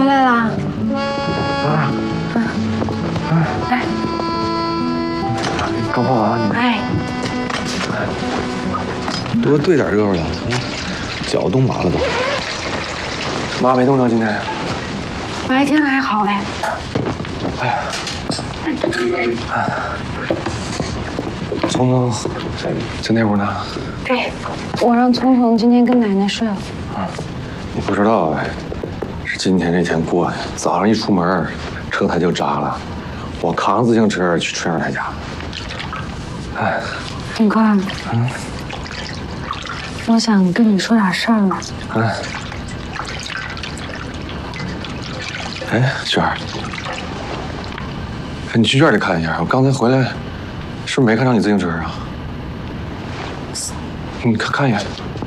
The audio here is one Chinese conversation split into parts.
来啦！来， 刚画完你。 哎， 多兑点热乎的，脚冻麻了都。妈没冻着今天。 白天还好嘞。 哎呀，聪聪在那屋呢。 对，我让聪聪今天跟奶奶睡了。 你不知道哎，是今天这天过的，早上一出门，车胎就扎了，我扛自行车去春儿他家。哎， 警官，我想跟你说点事儿。 哎，娟儿，你去院里看一下，我刚才回来，是不是没看着你自行车啊？你看一眼。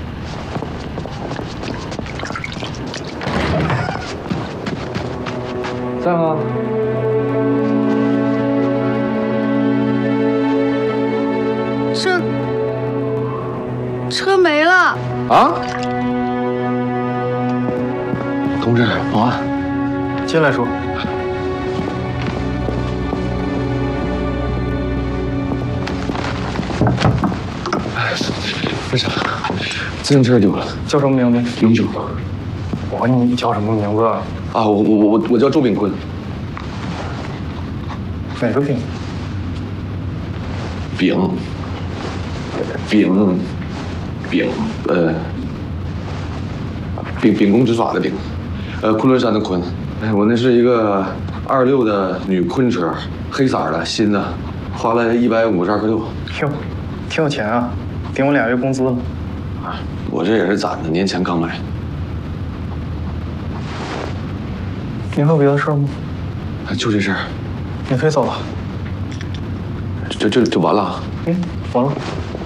在吗？ 车没了。 啊？同志，保安， 进来说。 为啥？自行车丢了。 叫什么名字？ 永久。 我问你叫什么名字？ 啊，我叫周炳坤。 哪个丙？ 秉公执法的秉，昆仑山的昆。哎，我那是一个26的女昆车，黑色的，新的，花了152.6块。 哟，挺有钱啊，顶我2月工资了。 啊，我这也是攒的，年前刚买。 你还有别的事吗？ 就这事儿。 你可以走了。 就完了。 完了。